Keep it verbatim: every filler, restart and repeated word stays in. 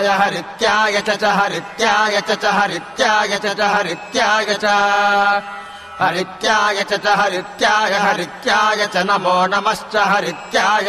हरित्याय हरित्याय च च हरित्याय च च हरित्याय च च हरित्याय च हरित्याय च च हरित्याय हरित्याय च नमो नमश्च हरित्याय